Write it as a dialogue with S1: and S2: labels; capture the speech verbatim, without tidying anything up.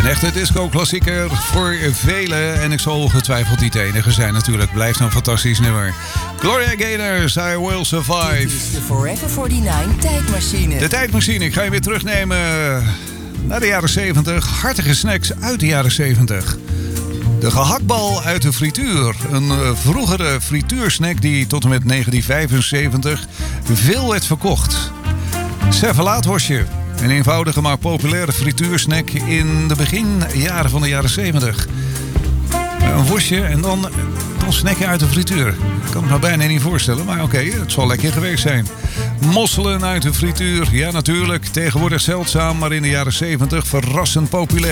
S1: Een echte disco-klassieker voor velen. En ik zal ongetwijfeld niet de enige zijn natuurlijk. Blijft een fantastisch nummer. Gloria Gaynor's I Will Survive.
S2: Dit is de Forever negenenveertig tijdmachine.
S1: De tijdmachine. Ik ga je weer terugnemen naar de jaren zeventig. Hartige snacks uit de jaren zeventig. De gehaktbal uit de frituur. Een uh, vroegere frituursnack die tot en met negentien vijfenzeventig veel werd verkocht. Servalaatworstje. Een eenvoudige maar populaire frituursnack in de beginjaren van de jaren zeventig. Een worstje en dan, dan snacken uit de frituur. Ik kan het me bijna niet voorstellen, maar oké, okay, het zal lekker geweest zijn. Mosselen uit de frituur, ja natuurlijk. Tegenwoordig zeldzaam, maar in de jaren zeventig verrassend populair.